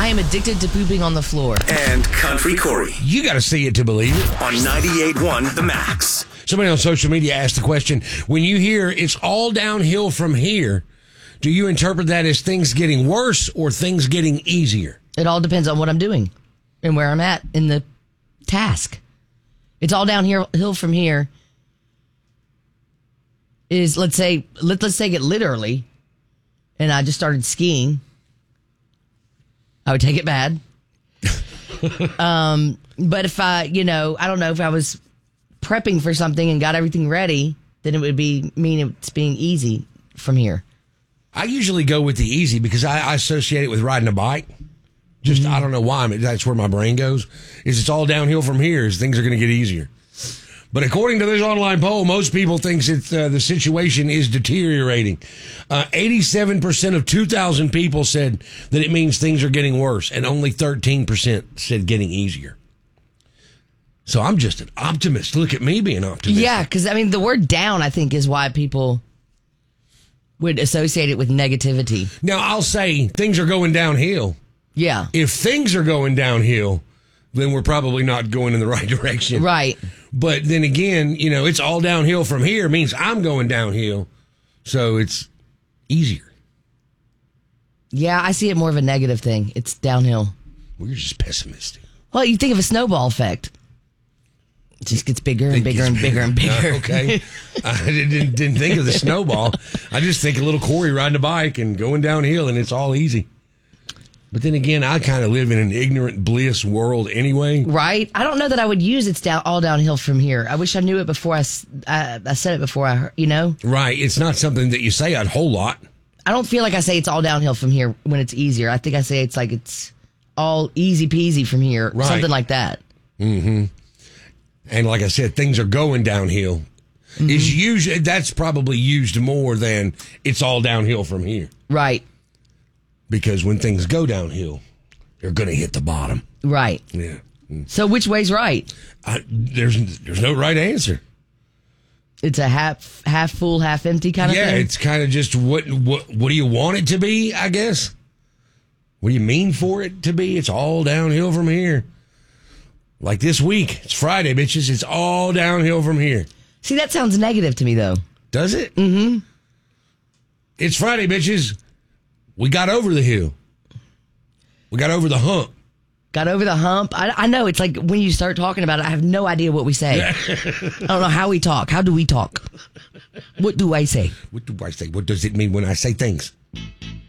I am addicted to pooping on the floor. And Country Corey You got to see it to believe it. on 98.1 The Max. Somebody on social media asked the question, when you hear it's all downhill from here, do you interpret that as things getting worse or things getting easier? It all depends on what I'm doing and where I'm at in the task. It's all downhill from here is, let's take it literally, and I just started skiing. I would take it bad. But if I don't know, if I was prepping for something and got everything ready, then it would mean it's being easy from here. I usually go with the easy because I associate it with riding a bike. Just, I don't know why. That's where my brain goes. It's all downhill from here as things are going to get easier. But according to this online poll, most people think the situation is deteriorating. 87% of 2,000 people said that it means things are getting worse, and only 13% said getting easier. So I'm just an optimist. Look at me being optimistic. Yeah, because, the word down, I think, is why people would associate it with negativity. Now, I'll say things are going downhill. Yeah. If things are going downhill, then we're probably not going in the right direction. Right. But then again, it's all downhill from here means I'm going downhill. So it's easier. Yeah, I see it more of a negative thing. It's downhill. Well, you're just pessimistic. Well, you think of a snowball effect. It just gets bigger and bigger and bigger and bigger. Okay. I didn't think of the snowball. I just think of little Corey riding a bike and going downhill, and it's all easy. But then again, I kind of live in an ignorant bliss world anyway. Right? I don't know that I would use it's all downhill from here. I wish I knew it before I said it before I heard, Right. It's not something that you say a whole lot. I don't feel like I say it's all downhill from here when it's easier. I think I say it's all easy peasy from here. Right. Something like that. Mm-hmm. And like I said, things are going downhill. Mm-hmm. That's probably used more than it's all downhill from here. Right. Because when things go downhill, they're going to hit the bottom. Right. Yeah. So which way's right? There's no right answer. It's a half full, half empty kind of thing? Yeah, it's kind of just what do you want it to be, I guess? What do you mean for it to be? It's all downhill from here. Like this week, it's Friday, bitches. It's all downhill from here. See, that sounds negative to me, though. Does it? Mm-hmm. It's Friday, bitches. We got over the hill. We got over the hump. Got over the hump. I know. It's like when you start talking about it, I have no idea what we say. I don't know how we talk. How do we talk? What do I say? What do I say? What does it mean when I say things?